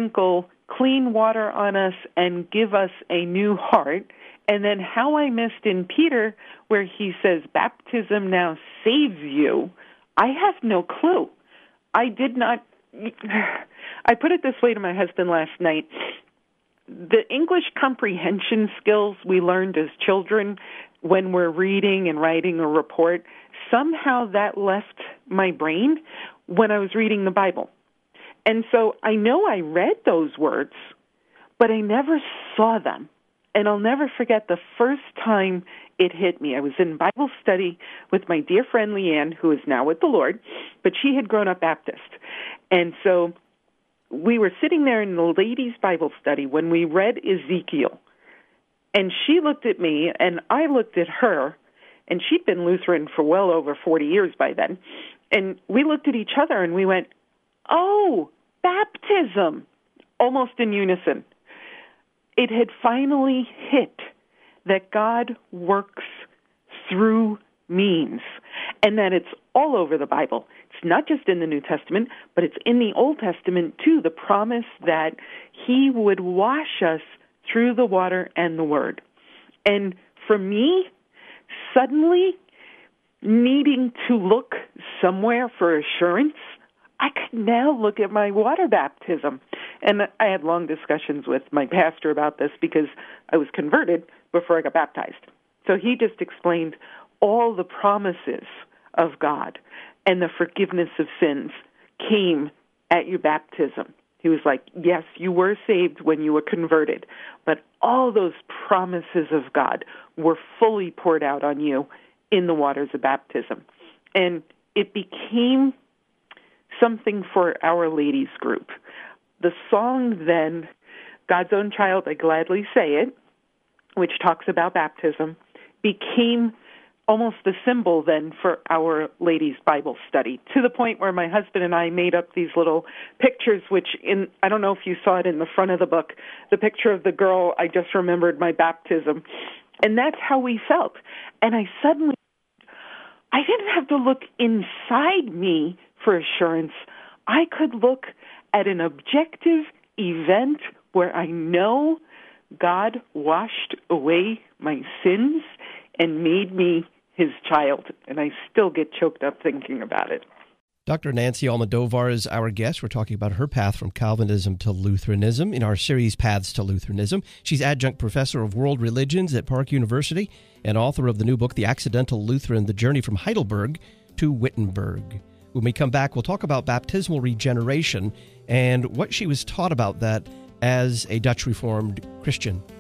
sprinkle clean water on us and give us a new heart. And then how I missed in Peter, where he says, baptism now saves you, I have no clue. I did not, I put it this way to my husband last night. The English comprehension skills we learned as children when we're reading and writing a report, somehow that left my brain when I was reading the Bible. And so I know I read those words, but I never saw them. And I'll never forget the first time it hit me. I was in Bible study with my dear friend Leanne, who is now with the Lord, but she had grown up Baptist. And so we were sitting there in the ladies' Bible study when we read Ezekiel. And she looked at me, and I looked at her, and she'd been Lutheran for well over 40 years by then. And we looked at each other, and we went, oh, baptism, almost in unison. It had finally hit that God works through means, and that it's all over the Bible. It's not just in the New Testament, but it's in the Old Testament too, the promise that he would wash us through the water and the word. And for me, suddenly needing to look somewhere for assurance, I could now look at my water baptism. And I had long discussions with my pastor about this because I was converted before I got baptized. So he just explained all the promises of God and the forgiveness of sins came at your baptism. He was like, yes, you were saved when you were converted, but all those promises of God were fully poured out on you in the waters of baptism. And it became something for our ladies group. The song then, God's Own Child, I Gladly Say It, which talks about baptism, became almost the symbol then for our ladies' Bible study, to the point where my husband and I made up these little pictures, which I don't know if you saw it in the front of the book, the picture of the girl, I just remembered my baptism. And that's how we felt. And I didn't have to look inside me for assurance. I could look at an objective event where I know God washed away my sins and made me his child, and I still get choked up thinking about it. Dr. Nancy Almodovar is our guest. We're talking about her path from Calvinism to Lutheranism in our series, Paths to Lutheranism. She's adjunct professor of world religions at Park University and author of the new book, The Accidental Lutheran, The Journey from Heidelberg to Wittenberg. When we come back, we'll talk about baptismal regeneration and what she was taught about that as a Dutch Reformed Christian.